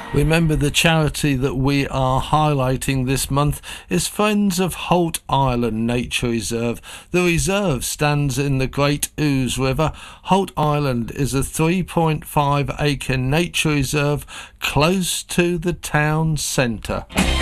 Remember, the charity that we are highlighting this month is Friends of Holt Island Nature Reserve. The reserve stands in the Great Ouse River. Holt Island is a 3.5 acre nature reserve close to the town centre.